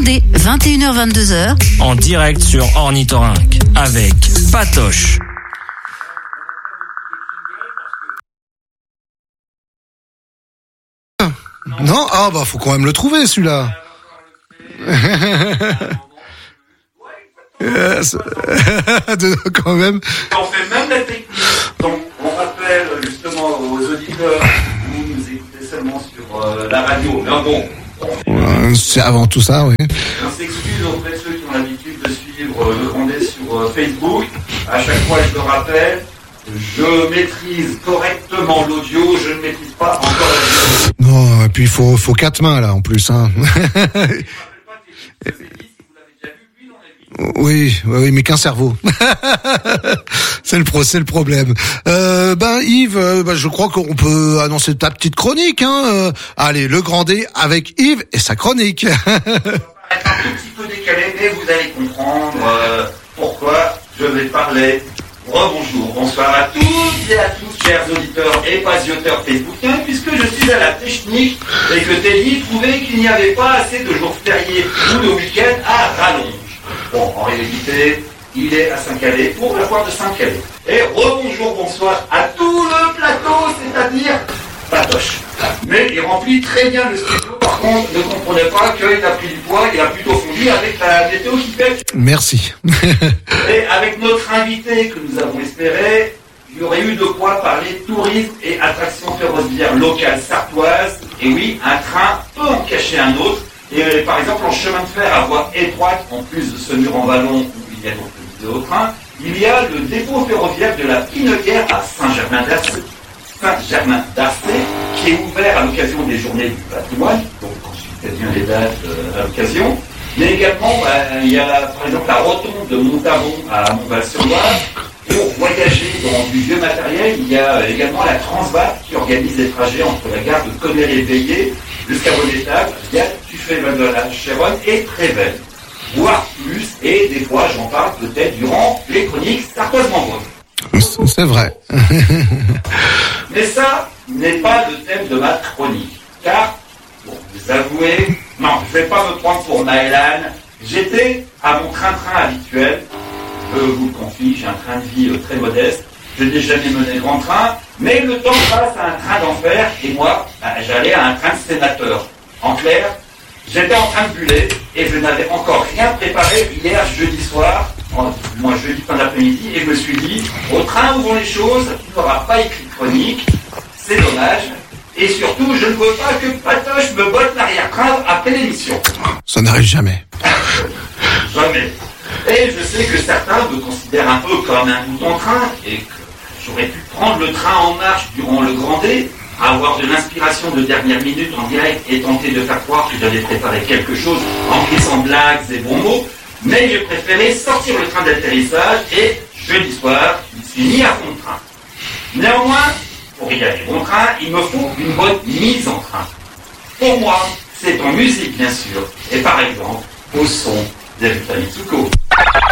Grandé, 21h-22h. En direct sur Ornithorynque avec Patoche. Non, faut quand même le trouver celui-là. Quand même. On fait même la technique. Donc, on rappelle justement aux auditeurs, vous nous écoutez seulement sur la radio. Mais bon. C'est avant tout ça, oui. On s'excuse auprès de ceux qui ont l'habitude de suivre le Grandé sur Facebook. À chaque fois, je le rappelle, je maîtrise correctement l'audio, je ne maîtrise pas encore la vidéo. Non, et puis il faut 4 mains là en plus, hein. Oui, mais qu'un cerveau. C'est le problème. Yves, je crois qu'on peut annoncer ta petite chronique, hein. Allez, le Grandé avec Yves et sa chronique. Ça va paraître un tout petit peu décalé, mais vous allez comprendre pourquoi je vais parler. Rebonjour, bonsoir à toutes et à tous, chers auditeurs et pasioteurs facebookiens, puisque je suis à la technique et que Teddy trouvait qu'il n'y avait pas assez de jours fériés ou de week-end à rallonge. Bon, en réalité, il est à Saint-Calais pour la foire de Saint-Calais. Et rebonjour, bonsoir à tout le plateau, c'est-à-dire Patoche. Mais il remplit très bien le studio. Par contre, ne comprenez pas qu'il a pris du poids, il a plutôt fondu avec la météo qui fait. Merci. Et avec notre invité que nous avons espéré, il y aurait eu de quoi parler tourisme et attractions ferroviaires locales sartoises. Et oui, un train peut en cacher un autre. Et par exemple, en chemin de fer à voie étroite, en plus de ce mur en ballon où il y a donc le vidéotrain, il y a le dépôt ferroviaire de la Pineguère à Saint-Germain-d'Arcé, qui est ouvert à l'occasion des journées du patrimoine. Donc, consultez bien les dates à l'occasion. Mais également, il y a par exemple la rotonde de Montaron à Montval-sur-Loire. Pour voyager dans du vieux matériel, il y a également la Transvat qui organise des trajets entre la gare de Conner-et-Veillé jusqu'à Bonnétable, via Tuffet-Val-de-la-Chéronne et Trével. Voire plus, et des fois j'en parle peut-être durant les chroniques sartoises-Membreux. C'est vrai. Mais ça n'est pas le thème de ma chronique. Car, bon, vous avouez, non, je ne vais pas me prendre pour Maëlan. J'étais à mon train-train habituel. Je vous le confie, j'ai un train de vie très modeste. Je n'ai jamais mené grand train, mais le temps passe à un train d'enfer, et moi, j'allais à un train de sénateur. En clair, j'étais en train de buller, et je n'avais encore rien préparé hier jeudi soir, jeudi fin d'après-midi, et je me suis dit, au train où vont les choses, tu n'auras pas écrit de chronique, c'est dommage, et surtout, je ne veux pas que Patoche me botte l'arrière-train après l'émission. Ça n'arrive jamais. Jamais. Et je sais que certains me considèrent un peu comme un bouton-train, et que j'aurais pu prendre le train en marche durant le Grandé, avoir de l'inspiration de dernière minute en direct et tenter de faire croire que j'avais préparé quelque chose en glissant blagues et bons mots, mais j'ai préféré sortir le train d'atterrissage et, jeudi soir, je me suis mis à fond de train. Néanmoins, pour y aller bon train, il me faut une bonne mise en train. Pour moi, c'est en musique bien sûr, et par exemple, au son d'Erita Mitsuko.